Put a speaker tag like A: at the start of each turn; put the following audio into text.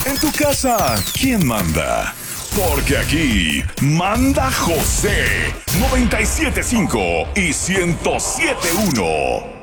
A: En tu casa, ¿quién manda? Porque aquí manda José 97.5 y 107.1.